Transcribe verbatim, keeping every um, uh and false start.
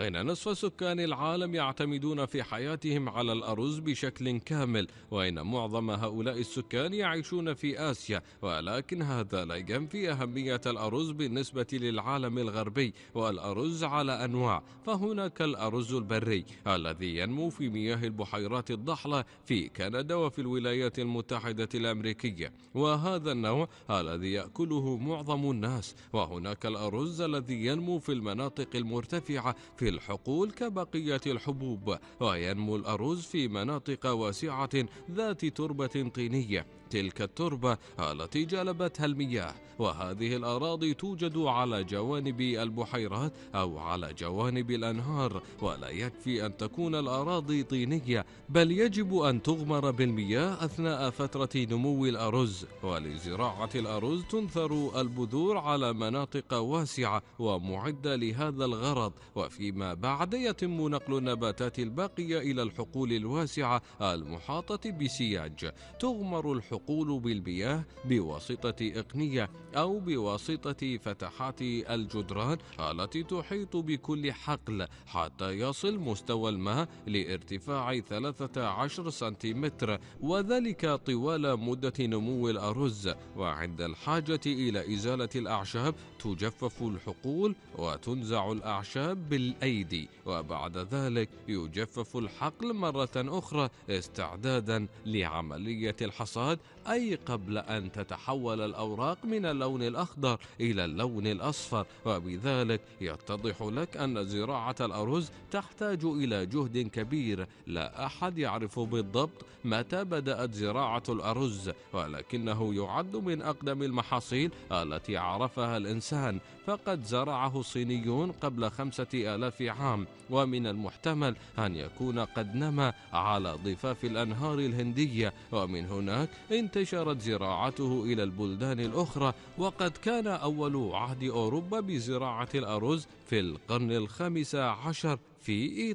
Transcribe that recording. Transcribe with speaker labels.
Speaker 1: إن نصف سكان العالم يعتمدون في حياتهم على الأرز بشكل كامل، وإن معظم هؤلاء السكان يعيشون في آسيا، ولكن هذا لا ينفي أهمية الأرز بالنسبة للعالم الغربي. والأرز على أنواع، فهناك الأرز البري الذي ينمو في مياه البحيرات الضحلة في كندا وفي الولايات المتحدة الأمريكية، وهذا النوع الذي يأكله معظم الناس. وهناك الأرز الذي ينمو في المناطق المرتفعة في الحقول كبقية الحبوب، وينمو الأرز في مناطق واسعة ذات تربة طينية، تلك التربة التي جلبتها المياه. وهذه الأراضي توجد على جوانب البحيرات أو على جوانب الأنهار، ولا يكفي أن تكون الأراضي طينية، بل يجب أن تغمر بالمياه أثناء فترة نمو الأرز. ولزراعة الأرز تنثر البذور على مناطق واسعة ومعدة لهذا الغرض، وفيما بعد يتم نقل النباتات الباقية إلى الحقول الواسعة المحاطة بسياج. تغمر الحقول بالمياه بواسطة إقنية أو بواسطة فتحات الجدران التي تحيط بكل حقل حتى يصل مستوى الماء لارتفاع ثلاثة عشر سنتيمتر، وذلك طوال مدة نمو الأرز. وعند الحاجة إلى إزالة الأعشاب تجفف الحقول وتنزع الأعشاب بالأيدي، وبعد ذلك يجفف الحقل مرة أخرى استعدادا لعملية الحصاد، أي قبل أن تتحول الأوراق من اللون الأخضر إلى اللون الأصفر. وبذلك يتضح لك أن زراعة الأرز تحتاج إلى جهد كبير. لا أحد يعرف بالضبط متى بدأت زراعة الأرز، ولكنه يعد من أقدم المحاصيل التي عرفها الإنسان، فقد زرعه الصينيون قبل خمسة آلاف عام، ومن المحتمل أن يكون قد نما على ضفاف الأنهار الهندية، ومن هناك انتشرت زراعته إلى البلدان الأخرى. وقد كان أول عهد أوروبا بزراعة الأرز في القرن الخامس عشر في